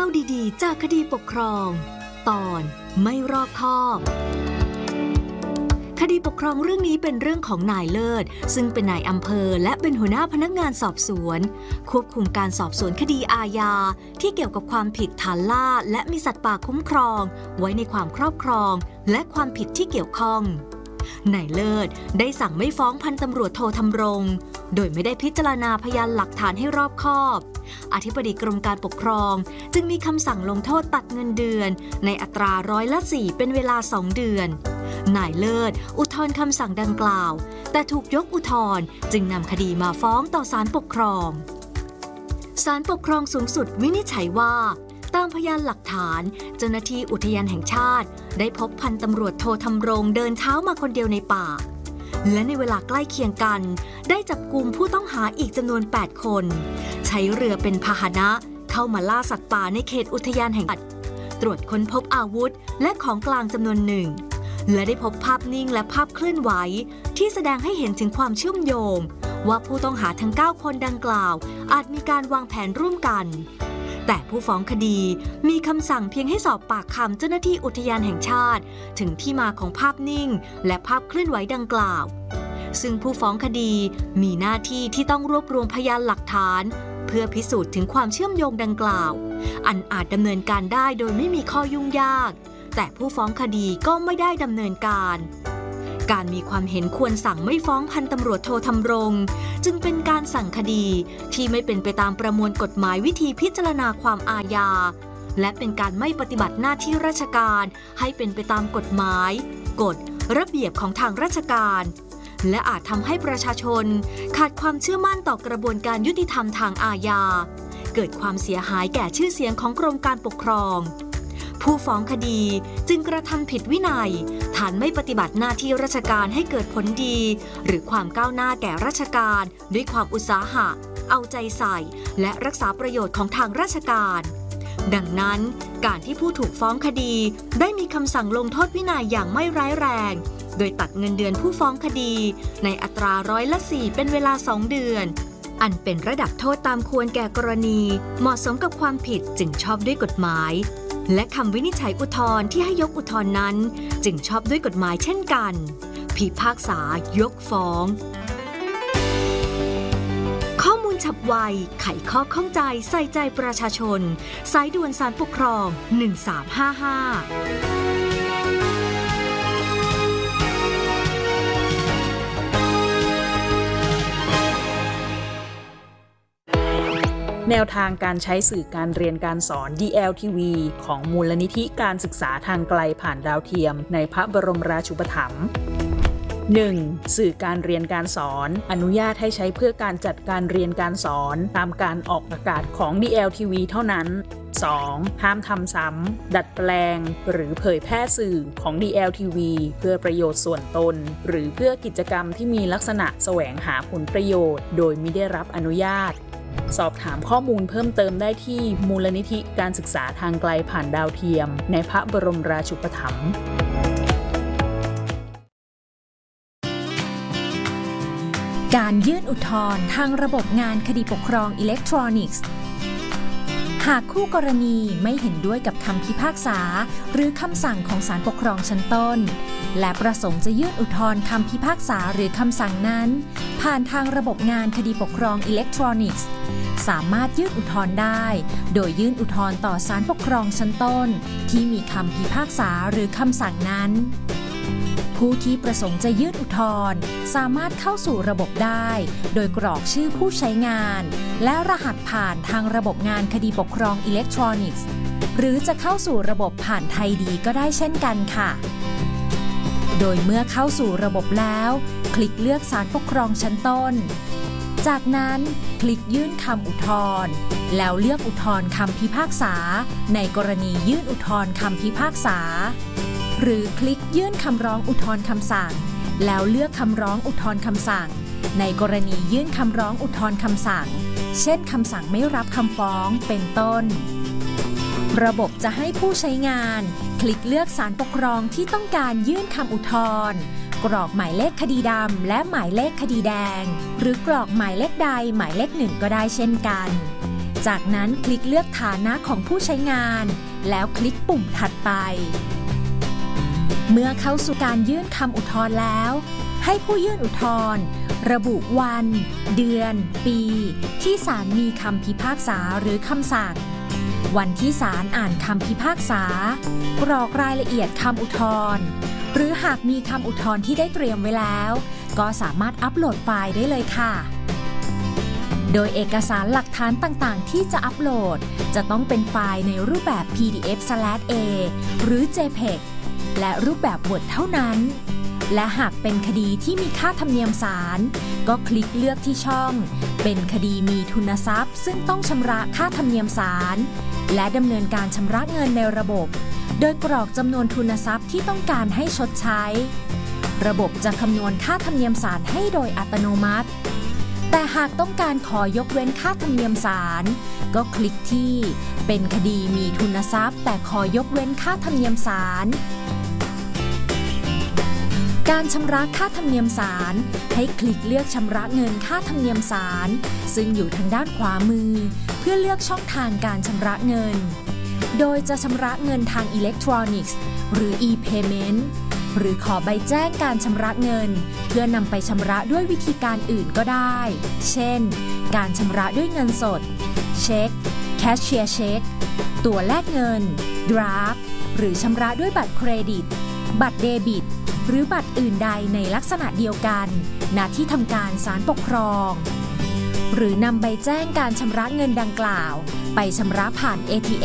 ดีๆจากคดีปกครองตอนไม่รอบคอบคดีปกครองเรื่องนี้เป็นเรื่องของนายเลิศซึ่งเป็นนายอำเภอและเป็นหัวหน้าพนักงานสอบสวนควบคุมการสอบสวนคดีอาญาที่เกี่ยวกับความผิดฐานล่าและมีสัตว์ป่าคุ้มครองไว้ในความครอบครองและความผิดที่เกี่ยวข้องนายเลิศได้สั่งไม่ฟ้องพันตำรวจโทธำรงโดยไม่ได้พิจารณาพยานหลักฐานให้รอบคอบอธิบดีกรมการปกครองจึงมีคำสั่งลงโทษตัดเงินเดือนในอัตรา4%เป็นเวลา2 เดือนนายเลิศอุทธรณ์คำสั่งดังกล่าวแต่ถูกยกอุทธรณ์จึงนำคดีมาฟ้องต่อศาลปกครองศาลปกครองสูงสุดวินิจฉัยว่าตามพยานหลักฐานเจ้าหน้าที่อุทยานแห่งชาติได้พบพันตำรวจโทธำรงเดินเท้ามาคนเดียวในป่าและในเวลาใกล้เคียงกันได้จับกุมผู้ต้องหาอีกจำนวน8 คนใช้เรือเป็นพาหนะเข้ามาล่าสัตว์ป่าในเขตอุทยานแห่งชาติตรวจค้นพบอาวุธและของกลางจำนวนหนึ่งและได้พบภาพนิ่งและภาพเคลื่อนไหวที่แสดงให้เห็นถึงความเชื่อมโยงว่าผู้ต้องหาทั้ง9 คนดังกล่าวอาจมีการวางแผนร่วมกันแต่ผู้ฟ้องคดีมีคำสั่งเพียงให้สอบปากคำเจ้าหน้าที่อุทยานแห่งชาติถึงที่มาของภาพนิ่งและภาพเคลื่อนไหวดังกล่าวซึ่งผู้ฟ้องคดีมีหน้าที่ที่ต้องรวบรวมพยานหลักฐานเพื่อพิสูจน์ถึงความเชื่อมโยงดังกล่าวอันอาจดำเนินการได้โดยไม่มีข้อยุ่งยากแต่ผู้ฟ้องคดีก็ไม่ได้ดำเนินการมีความเห็นควรสั่งไม่ฟ้องพันตำรวจโทธำรงจึงเป็นการสั่งคดีที่ไม่เป็นไปตามประมวลกฎหมายวิธีพิจารณาความอาญาและเป็นการไม่ปฏิบัติหน้าที่ราชการให้เป็นไปตามกฎหมายกฎระเบียบของทางราชการและอาจทำให้ประชาชนขาดความเชื่อมั่นต่อกระบวนการยุติธรรมทางอาญาเกิดความเสียหายแก่ชื่อเสียงของกรมการปกครองผู้ฟ้องคดีจึงกระทำผิดวินัยฐานไม่ปฏิบัติหน้าที่ราชการให้เกิดผลดีหรือความก้าวหน้าแก่ราชการด้วยความอุตสาหะเอาใจใส่และรักษาประโยชน์ของทางราชการดังนั้นการที่ผู้ถูกฟ้องคดีได้มีคำสั่งลงโทษวินัยอย่างไม่ร้ายแรงโดยตัดเงินเดือนผู้ฟ้องคดีในอัตรา4%เป็นเวลา2 เดือนอันเป็นระดับโทษตามควรแก่กรณีเหมาะสมกับความผิดจึงชอบด้วยกฎหมายและคำวินิจฉัยอุทธรณ์ที่ให้ยกอุทธรณ์นั้นจึงชอบด้วยกฎหมายเช่นกันพิพากษายกฟ้องข้อมูลฉับไวไขข้อข้องใจใส่ใจประชาชนสายด่วนศาลปกครอง1355 แนวทางการใช้สื่อการเรียนการสอน DLTV ของมูลนิธิการศึกษาทางไกลผ่านดาวเทียมในพระบรมราชูปถัมภ์ 1. สื่อการเรียนการสอนอนุญาตให้ใช้เพื่อการจัดการเรียนการสอนตามการออกอากาศของ DLTV เท่านั้น 2. ห้ามทำซ้ำดัดแปลงหรือเผยแพร่สื่อของ DLTV เพื่อประโยชน์ส่วนตนหรือเพื่อกิจกรรมที่มีลักษณะแสวงหาผลประโยชน์โดยมิได้รับอนุญาตสอบถามข้อมูลเพิ่มเติมได้ที่มูลนิธิการศึกษาทางไกลผ่านดาวเทียมในพระบรมราชูปถัมภ์การยื่นอุทธรณ์ทางระบบงานคดีปกครองอิเล็กทรอนิกส์หากคู่กรณีไม่เห็นด้วยกับคำพิพากษาหรือคำสั่งของศาลปกครองชั้นต้นและประสงค์จะยื่นอุทธรณ์คำพิพากษาหรือคำสั่งนั้นผ่านทางระบบงานคดีปกครองอิเล็กทรอนิกส์สามารถยื่นอุทธรณ์ได้โดยยื่นอุทธรณ์ต่อศาลปกครองชั้นต้นที่มีคำพิพากษาหรือคำสั่งนั้นผู้ที่ประสงค์จะยื่นอุทธรณ์สามารถเข้าสู่ระบบได้โดยกรอกชื่อผู้ใช้งานและรหัสผ่านทางระบบงานคดีปกครองอิเล็กทรอนิกส์หรือจะเข้าสู่ระบบผ่านไทยดีก็ได้เช่นกันค่ะโดยเมื่อเข้าสู่ระบบแล้วคลิกเลือกศาลปกครองชั้นต้นจากนั้นคลิกยื่นคำอุทธรณ์แล้วเลือกอุทธรณ์คำพิพากษาในกรณียื่นอุทธรณ์คำพิพากษาหรือคลิกยื่นคำร้องอุทธรณ์คำสั่งแล้วเลือกคำร้องอุทธรณ์คำสั่งในกรณียื่นคำร้องอุทธรณ์คำสั่งเช่นคำสั่งไม่รับคำฟ้องเป็นต้นระบบจะให้ผู้ใช้งานคลิกเลือกศาลปกครองที่ต้องการยื่นคำอุทธรณ์กรอกหมายเลขคดีดำและหมายเลขคดีแดงหรือกรอกหมายเลขใดหมายเลข1ก็ได้เช่นกันจากนั้นคลิกเลือกฐานะของผู้ใช้งานแล้วคลิกปุ่มถัดไปเมื่อเข้าสู่การยื่นคำอุทธรณ์แล้วให้ผู้ยื่นอุทธรณ์ระบุวัน เดือน ปีที่ศาลมีคำพิพากษาหรือคำสั่งวันที่ศาลอ่านคำพิพากษากรอกรายละเอียดคำอุทธรณ์หรือหากมีคำอุทธรณ์ที่ได้เตรียมไว้แล้วก็สามารถอัปโหลดไฟล์ได้เลยค่ะโดยเอกสารหลักฐานต่างๆที่จะอัปโหลดจะต้องเป็นไฟล์ในรูปแบบ PDF/A หรือ JPEG และรูปแบบ Word เท่านั้นและหากเป็นคดีที่มีค่าธรรมเนียมศาลก็คลิกเลือกที่ช่องเป็นคดีมีทุนทรัพย์ซึ่งต้องชำระค่าธรรมเนียมศาลและดำเนินการชำระเงินในระบบโดยกรอกจำนวนทุนทรัพย์ที่ต้องการให้ชดใช้ระบบจะคำนวณค่าธรรมเนียมศาลให้โดยอัตโนมัติแต่หากต้องการขอยกเว้นค่าธรรมเนียมศาลก็คลิกที่เป็นคดีมีทุนทรัพย์แต่ขอยกเว้นค่าธรรมเนียมศาลการชำระค่าธรรมเนียมศาลให้คลิกเลือกชำระเงินค่าธรรมเนียมศาลซึ่งอยู่ทางด้านขวามือเพื่อเลือกช่องทางการชำระเงินโดยจะชำระเงินทางอิเล็กทรอนิกส์หรือ e-payment หรือขอใบแจ้งการชำระเงินเพื่อนำไปชำระด้วยวิธีการอื่นก็ได้เช่นการชำระด้วยเงินสดเช็คแคชเชียร์เช็คตั๋วแลกเงินดราฟต์หรือชำระด้วยบัตรเครดิตบัตรเดบิตหรือบัตรอื่นใดในลักษณะเดียวกันณที่ทำการศาลปกครองหรือนำใบแจ้งการชำระเงินดังกล่าวไปชำระผ่าน ATM